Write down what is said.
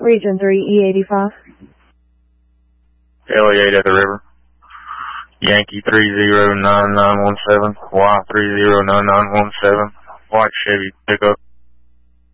Region 3, E85. Elliot at the river. Yankee 309917, Y309917, white Chevy pickup.